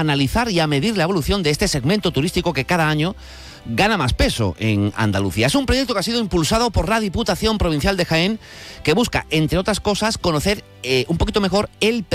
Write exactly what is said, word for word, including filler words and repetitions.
analizar y a medir la evolución de este segmento turístico que cada año gana más peso en Andalucía. Es un proyecto que ha sido impulsado por la Diputación Provincial de Jaén, que busca, entre otras cosas, conocer eh, un poquito mejor el